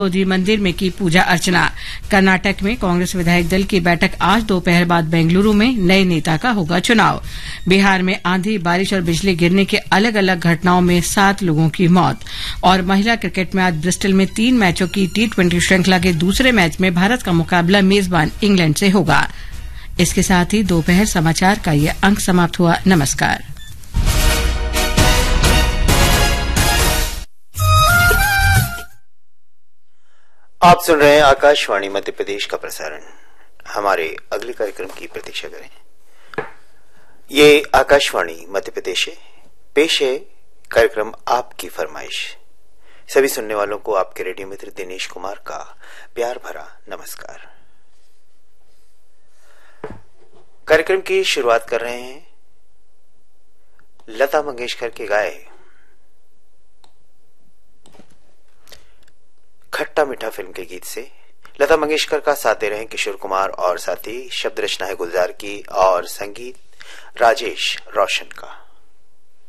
मोदी मंदिर में की पूजा अर्चना। कर्नाटक में कांग्रेस विधायक दल की बैठक आज दोपहर बाद बेंगलुरु में नए नेता का होगा चुनाव। बिहार में आंधी, बारिश और बिजली गिरने के अलग अलग घटनाओं में 7 लोगों की मौत। और महिला क्रिकेट में आज ब्रिस्टल में 3 मैचों की T20 श्रृंखला के दूसरे मैच में भारत का मुकाबला मेजबान इंग्लैंड से होगा। इसके साथ ही दोपहर समाचार का ये अंक समाप्त हुआ। नमस्कार। आप सुन रहे हैं आकाशवाणी मध्य प्रदेश का प्रसारण। हमारे अगले कार्यक्रम की प्रतीक्षा करें। ये आकाशवाणी मध्य प्रदेश है। पेश है कार्यक्रम आपकी फरमाइश। सभी सुनने वालों को आपके रेडियो मित्र दिनेश कुमार का प्यार भरा नमस्कार। कार्यक्रम की शुरुआत कर रहे हैं लता मंगेशकर के गाए खट्टा मीठा फिल्म के गीत से। लता मंगेशकर का साथ दे रहे हैं किशोर कुमार और साथी। शब्द रचना है गुलजार की और संगीत राजेश रोशन का।